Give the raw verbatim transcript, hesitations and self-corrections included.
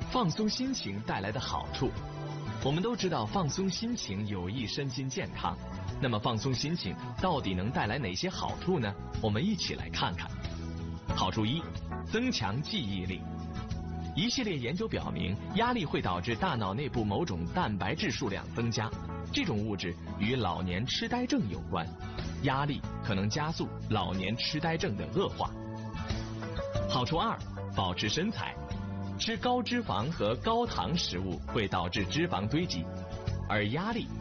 放松心情带来的好处。我们都知道放松心情有益身心健康，那么放松心情到底能带来哪些好处呢？我们一起来看看。好处一，增强记忆力。一系列研究表明，压力会导致大脑内部某种蛋白质数量增加，这种物质与老年痴呆症有关，压力可能加速老年痴呆症的恶化。好处二，保持身材。吃高脂肪和高糖食物会导致脂肪堆积，而压力